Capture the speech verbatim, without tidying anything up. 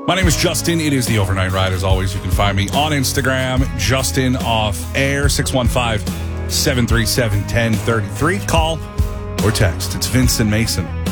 My name is Justin. It is the Overnight Ride. As always, you can find me on Instagram, Justin Off Air, six one five, seven three seven, one zero three three. Call or text. It's Vince and Mason.